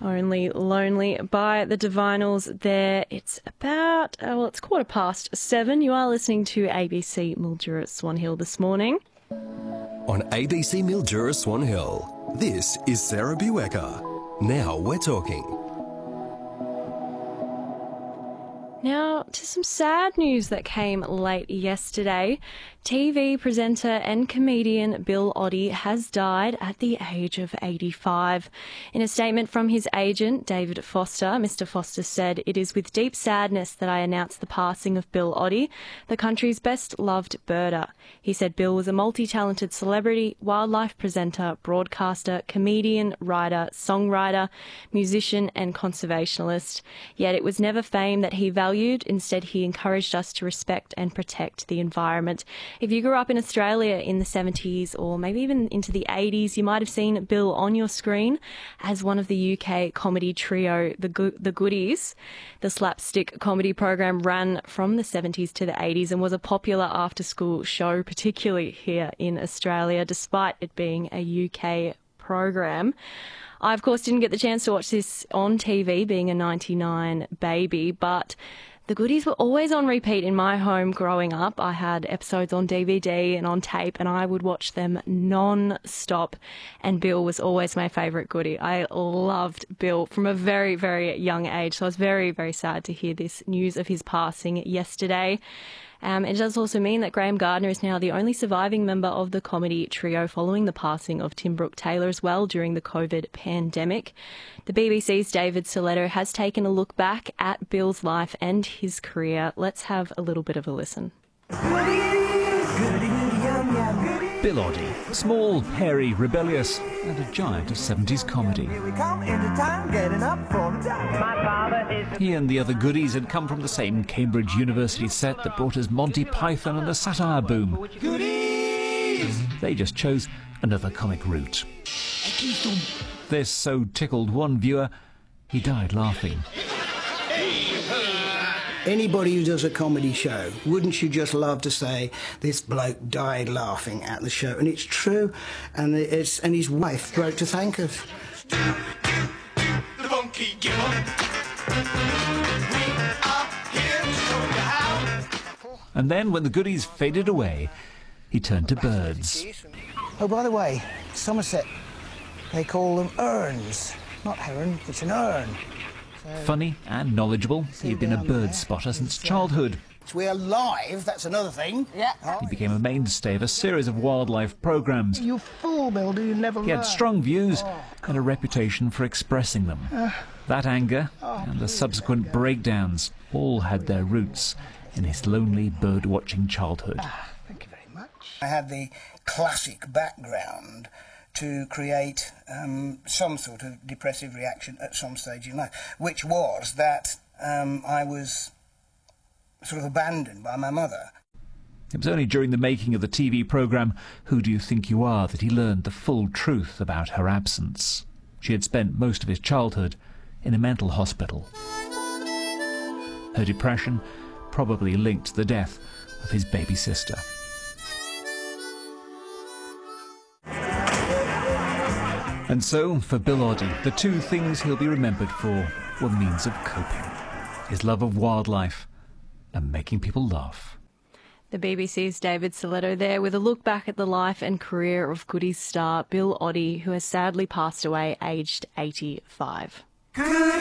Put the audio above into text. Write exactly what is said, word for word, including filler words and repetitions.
Only Lonely by the Divinyls there. It's about, uh, well, it's quarter past seven. You are listening to A B C Mildura Swan Hill this morning. On A B C Mildura Swan Hill, this is Sarah Buecker. Now we're talking. Now, to some sad news that came late yesterday. T V presenter and comedian Bill Oddie has died at the age of eighty-five. In a statement from his agent, David Foster, Mister Foster said, "It is with deep sadness that I announce the passing of Bill Oddie, the country's best-loved birder." He said Bill was a multi-talented celebrity, wildlife presenter, broadcaster, comedian, writer, songwriter, musician and conservationalist. Yet it was never fame that he valued. Instead, he encouraged us to respect and protect the environment. If you grew up in Australia in the seventies or maybe even into the eighties, you might have seen Bill on your screen as one of the U K comedy trio, The, Go- the Goodies. The slapstick comedy program ran from the seventies to the eighties and was a popular after-school show, particularly here in Australia, despite it being a U K program. I, of course, didn't get the chance to watch this on T V, being a ninety-nine baby, but The Goodies were always on repeat in my home growing up. I had episodes on D V D and on tape, and I would watch them non-stop. And Bill was always my favourite Goodie. I loved Bill from a very, very young age. So I was very, very sad to hear this news of his passing yesterday. Um, it does also mean that Graham Gardner is now the only surviving member of the comedy trio following the passing of Tim Brooke Taylor as well during the COVID pandemic. The B B C's David Soletto has taken a look back at Bill's life and his career. Let's have a little bit of a listen. Bill Oddie, small, hairy, rebellious, and a giant of seventies comedy. Here we come into town, getting up from town. My father is... He and the other Goodies had come from the same Cambridge University set that brought us Monty Python and the satire boom. Goodies! They just chose another comic route. This so tickled one viewer, he died laughing. Anybody who does a comedy show, wouldn't you just love to say, this bloke died laughing at the show? And it's true, and it's and his wife wrote to thank us. And then, when the Goodies faded away, he turned to birds. Oh, by the way, Somerset, they call them urns. Not heron, it's an urn. Funny and knowledgeable, he had been a bird spotter since childhood. We're live, that's another thing. Yeah. He became a mainstay of a series of wildlife programmes. You fool, Bill, do you never He had learn? strong views Oh, and a reputation for expressing them. Uh, That anger oh, and the please. subsequent breakdowns all had their roots in his lonely bird-watching childhood. Thank you very much. I had the classic background to create um, some sort of depressive reaction at some stage in life, which was that um, I was sort of abandoned by my mother. It was only during the making of the T V programme Who Do You Think You Are that he learned the full truth about her absence. She had spent most of his childhood in a mental hospital. Her depression probably linked to the death of his baby sister. And so, for Bill Oddie, the two things he'll be remembered for were means of coping. His love of wildlife and making people laugh. The B B C's David Soletto there with a look back at the life and career of Goodies star Bill Oddie, who has sadly passed away aged eighty-five. Goodies!